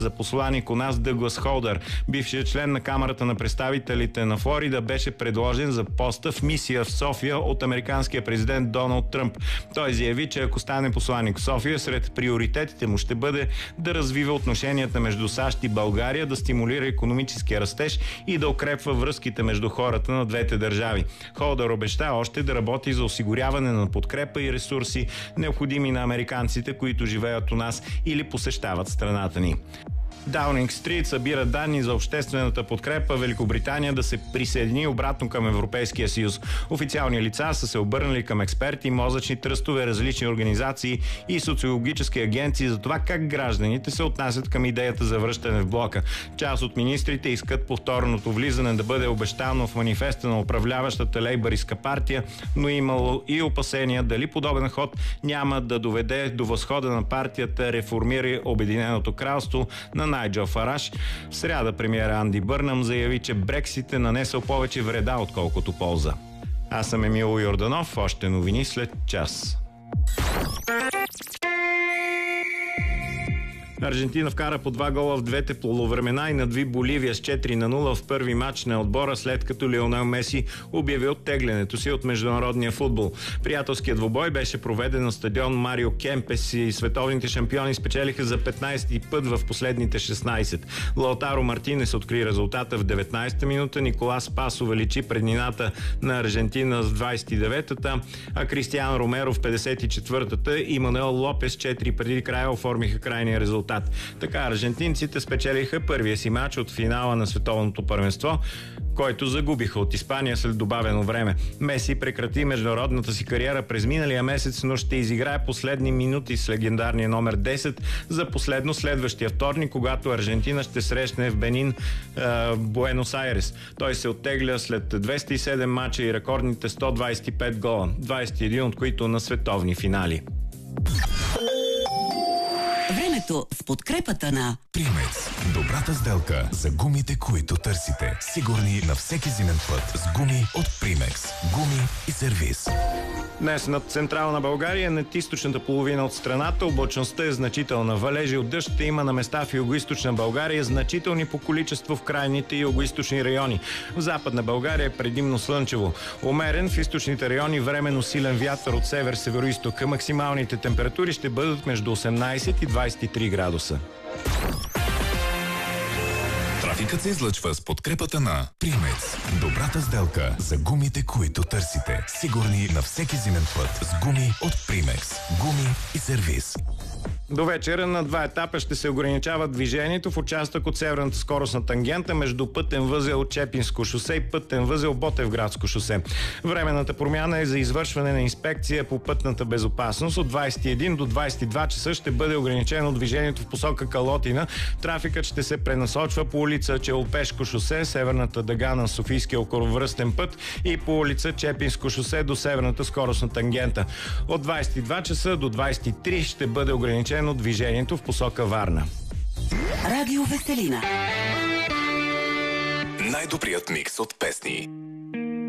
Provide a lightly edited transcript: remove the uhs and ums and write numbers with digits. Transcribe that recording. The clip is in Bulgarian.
за посланик у нас Дъглас Холдър. Бившият член на Камарата на представителите на Флорида беше предложен за поста в мисия в София от американския президент Доналд Тръмп. Той заяви, че ако стане посланик в София, сред приоритетите му ще бъде да развива отношенията между САЩ и България, да стимулира икономическия растеж и да укрепва връзките между хората на двете държави. Холдър обеща още да работи за осигуряване на подкрепа и ресурси, необходими на американците, които живеят у нас или посещават страната ни. Даунинг Стрит събира данни за обществената подкрепа Великобритания да се присъедини обратно към Европейския съюз. Официални лица са се обърнали към експерти, мозъчни тръстове, различни организации и социологически агенции за това как гражданите се отнасят към идеята за връщане в блока. Част от министрите искат повторното влизане да бъде обещано в манифеста на управляващата лейбъристка партия, но имало и опасения дали подобен ход няма да доведе до възхода на партията Реформира Обединеното кралство на Найджел Фараш. В сряда премиера Анди Бърнам заяви, че Брексит е нанесъл повече вреда, отколкото полза. Аз съм Емил Йорданов. Още новини след час. Аржентина вкара по 2 гола в двете полувремена и надви Боливия с 4-0 в първи матч на отбора, след като Лионел Меси обяви оттеглянето си от международния футбол. Приятелският двубой беше проведен на стадион Марио Кемпес и световните шампиони спечелиха за 15-ти път в последните 16. Лаутаро Мартинес откри резултата в 19-та минута, Николас Пас увеличи преднината на Аржентина с 29-та, а Кристиан Ромеро в 54-та и Мануел Лопес 4 преди края оформиха крайния резултат. Така аржентинците спечелиха първия си матч от финала на световното първенство, който загубиха от Испания след добавено време. Меси прекрати международната си кариера през миналия месец, но ще изиграе последни минути с легендарния номер 10 за последно следващия вторник, когато Аржентина ще срещне в Бенин Буенос Айрес. Той се оттегля след 207 мача и рекордните 125 гола, 21 от които на световни финали. Времето с подкрепата на Примекс. Добрата сделка за гумите, които търсите. Сигурни на всеки зимен път с гуми от Примекс. Гуми и сервиз. Днес над централна България, над източната половина от страната, облачността е значителна. Валежи от дъжд ще има на места в югоизточна България, значителни по количество в крайните югоизточни райони. В западна България е предимно слънчево. Умерен в източните райони временно силен вятър от север-североизток. Максималните температури ще бъдат между 18 и 23 градуса. Трафикът се излъчва с подкрепата на Примекс. Добрата сделка за гумите, които търсите. Сигурни на всеки зимен път с гуми от Примекс. Гуми и сервиз. До вечера на 2 етапа ще се ограничава движението в участък от северната скоростна тангента между пътен възел Чепинско шосе и пътен възел Ботевградско шосе. Временната промяна е за извършване на инспекция по пътната безопасност. От 21 до 22 часа ще бъде ограничено движението в посока Калотина. Трафикът ще се пренасочва по улица Челопешко шосе, северната дъга на Софийския околовръстен път и по улица Чепинско шосе до северната скоростна тангента. От 22 часа до 23 ще бъде ограничено движението в посока Варна. Радио Веселина. Най-добрият микс от песни.